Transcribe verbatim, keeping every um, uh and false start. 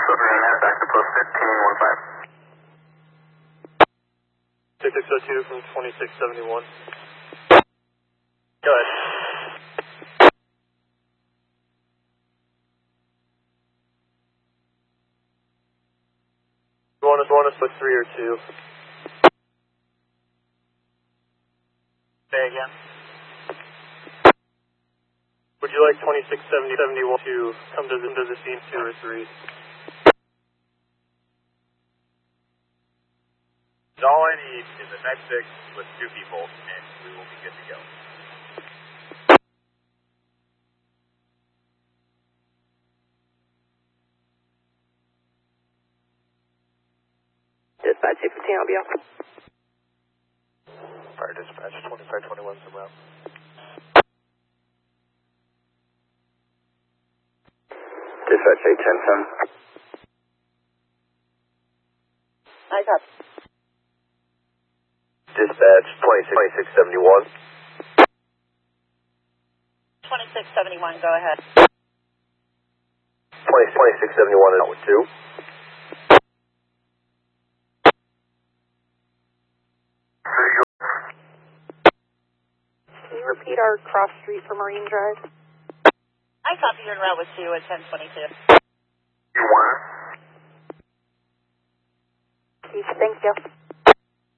Southern Net, back to post fifteen one five. six six oh two from twenty-six seventy-one. Go ahead. You want us, want us with three or two? Say again. Would you like twenty-six seventy seventy-one to come to the, to the scene two or three? All I need is a next six with two people, and we will be good to go. Dispatch eight fifteen, I'll be up. Fire dispatch twenty-five twenty-one, some route. Dispatch eight ten ten. I got Dispatch twenty-six seventy-one. twenty-six seventy-one, go ahead. twenty-six seventy-one is out with two. Can you repeat our cross street for Marine Drive? I copy you in route with two at ten twenty-two. You want? Thank you.